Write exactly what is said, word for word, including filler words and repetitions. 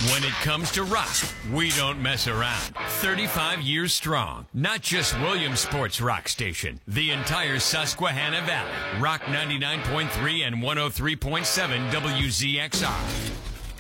When it comes to rock, we don't mess around. thirty-five years strong. Not just Williamsport's rock station. The entire Susquehanna Valley. Rock ninety-nine point three and one oh three point seven W Z X R.